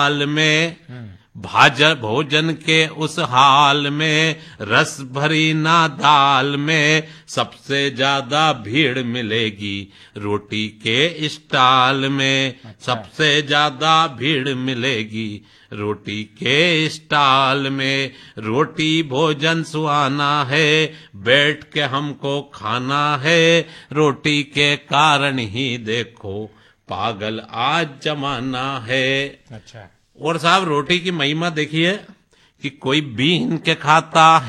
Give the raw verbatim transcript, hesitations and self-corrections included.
हाल में भाजन भोजन के उस हाल में रस भरी ना दाल में सबसे ज्यादा भीड़ मिलेगी रोटी के स्टाल में। अच्छा। सबसे ज्यादा भीड़ मिलेगी रोटी के स्टाल में। रोटी भोजन सुहाना है बैठ के हमको खाना है रोटी के कारण ही देखो पागल आज जमाना है। अच्छा। और साहब रोटी की महिमा देखिए कि कोई बीन के खाता है